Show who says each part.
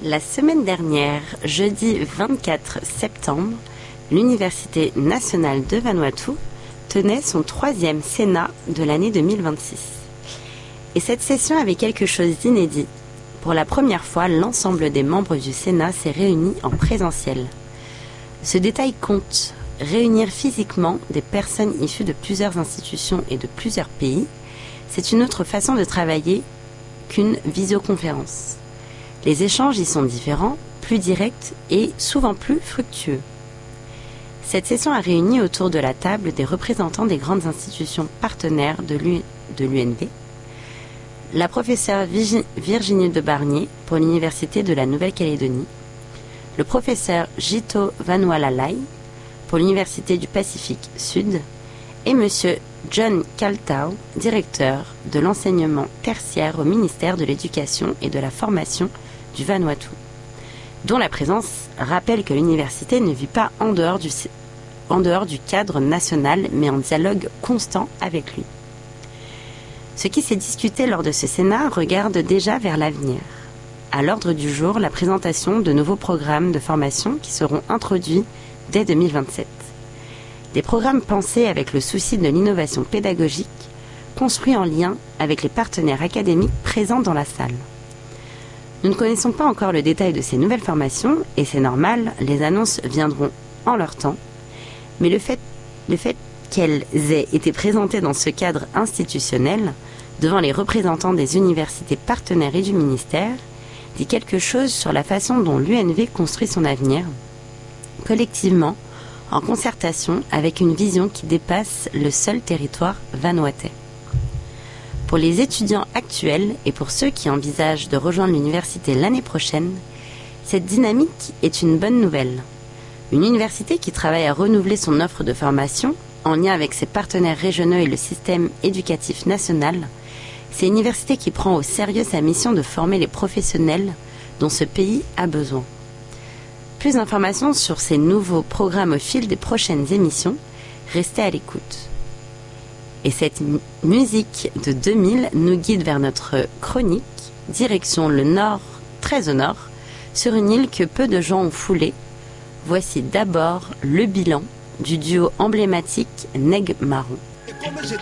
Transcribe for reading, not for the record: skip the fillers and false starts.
Speaker 1: La semaine dernière, jeudi 24 septembre, l'Université nationale de Vanuatu tenait son 3e Sénat de l'année 2026. Et cette session avait quelque chose d'inédit. Pour la première fois, l'ensemble des membres du Sénat s'est réuni en présentiel. Ce détail compte. Réunir physiquement des personnes issues de plusieurs institutions et de plusieurs pays, c'est une autre façon de travailler qu'une visioconférence. Les échanges y sont différents, plus directs et souvent plus fructueux. Cette session a réuni autour de la table des représentants des grandes institutions partenaires de l'UNV, la professeure Virginie de Barnier pour l'Université de la Nouvelle-Calédonie, le professeur Jito Vanualalai pour l'Université du Pacifique Sud et M. John Kaltau, directeur de l'enseignement tertiaire au ministère de l'Éducation et de la Formation du Vanuatu, dont la présence rappelle que l'université ne vit pas en dehors du cadre national, mais en dialogue constant avec lui. Ce qui s'est discuté lors de ce Sénat regarde déjà vers l'avenir. À l'ordre du jour, la présentation de nouveaux programmes de formation qui seront introduits dès 2027. Des programmes pensés avec le souci de l'innovation pédagogique, construits en lien avec les partenaires académiques présents dans la salle. Nous ne connaissons pas encore le détail de ces nouvelles formations, et c'est normal, les annonces viendront en leur temps, mais le fait qu'elles aient été présentées dans ce cadre institutionnel, devant les représentants des universités partenaires et du ministère, dit quelque chose sur la façon dont l'UNV construit son avenir, collectivement, en concertation avec une vision qui dépasse le seul territoire vanuatais. Pour les étudiants actuels et pour ceux qui envisagent de rejoindre l'université l'année prochaine, cette dynamique est une bonne nouvelle. Une université qui travaille à renouveler son offre de formation en lien avec ses partenaires régionaux et le système éducatif national, c'est une université qui prend au sérieux sa mission de former les professionnels dont ce pays a besoin. Plus d'informations sur ces nouveaux programmes au fil des prochaines émissions, restez à l'écoute. Et cette musique de 2000 nous guide vers notre chronique, direction le nord, très au nord, sur une île que peu de gens ont foulée. Voici d'abord le bilan du duo emblématique Neg Marron.